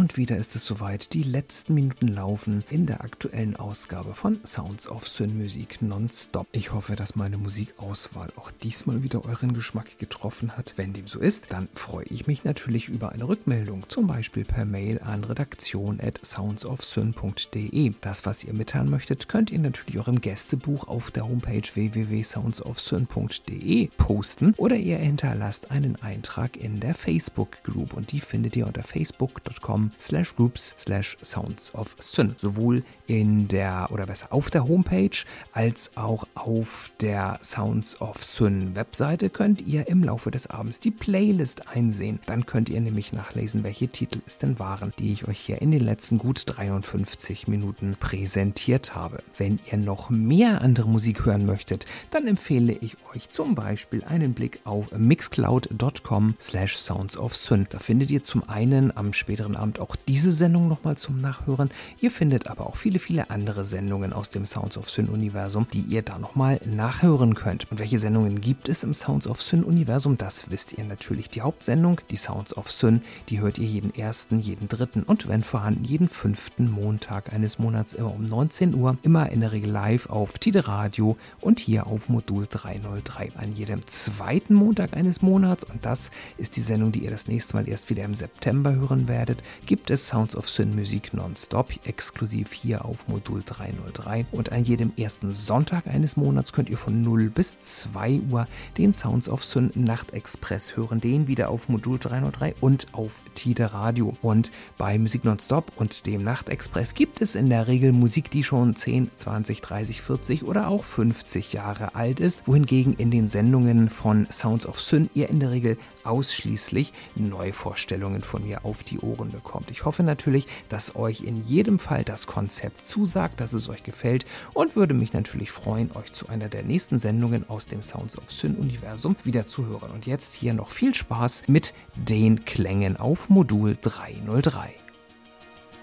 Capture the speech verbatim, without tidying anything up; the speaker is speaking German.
Und wieder ist es soweit, die letzten Minuten laufen in der aktuellen Ausgabe von Sounds of Syn Musik Nonstop. Ich hoffe, dass meine Musikauswahl auch diesmal wieder euren Geschmack getroffen hat. Wenn dem so ist, dann freue ich mich natürlich über eine Rückmeldung, zum Beispiel per Mail an redaktion at soundsofsyn punkt de. Das, was ihr mitteilen möchtet, könnt ihr natürlich auch im Gästebuch auf der Homepage w w w punkt soundsofsyn punkt de posten oder ihr hinterlasst einen Eintrag in der Facebook-Group und die findet ihr unter facebook punkt com slash groups slash sounds of syn. Sowohl in der, oder besser auf der Homepage, als auch auf der Sounds of Syn Webseite könnt ihr im Laufe des Abends die Playlist einsehen. Dann könnt ihr nämlich nachlesen, welche Titel es denn waren, die ich euch hier in den letzten gut dreiundfünfzig Minuten präsentiert habe. Wenn ihr noch mehr andere Musik hören möchtet, dann empfehle ich euch zum Beispiel einen Blick auf mixcloud punkt com slash sounds of syn. Da findet ihr zum einen am späteren Abend auch diese Sendung nochmal zum Nachhören. Ihr findet aber auch viele, viele andere Sendungen aus dem Sounds of Syn Universum, die ihr da nochmal nachhören könnt. Und welche Sendungen gibt es im Sounds of Syn Universum? Das wisst ihr natürlich. Die Hauptsendung, die Sounds of Syn, die hört ihr jeden ersten, jeden dritten und wenn vorhanden jeden fünften Montag eines Monats immer um neunzehn Uhr, immer in der Regel live auf Tide Radio und hier auf Modul dreihundertdrei. An jedem zweiten Montag eines Monats, und das ist die Sendung, die ihr das nächste Mal erst wieder im September hören werdet, gibt es Sounds of Syn Musik Nonstop, exklusiv hier auf Modul dreihundertdrei. Und an jedem ersten Sonntag eines Monats könnt ihr von null bis zwei Uhr den Sounds of Syn Nachtexpress hören, den wieder auf Modul dreihundertdrei und auf Tide Radio. Und bei Musik Nonstop und dem Nachtexpress gibt es in der Regel Musik, die schon zehn, zwanzig, dreißig, vierzig oder auch fünfzig Jahre alt ist, wohingegen in den Sendungen von Sounds of Syn ihr in der Regel ausschließlich Neuvorstellungen von mir auf die Ohren bekommt. Ich hoffe natürlich, dass euch in jedem Fall das Konzept zusagt, dass es euch gefällt und würde mich natürlich freuen, euch zu einer der nächsten Sendungen aus dem Sounds of Syn Universum wieder zu hören. Und jetzt hier noch viel Spaß mit den Klängen auf Modul dreihundertdrei.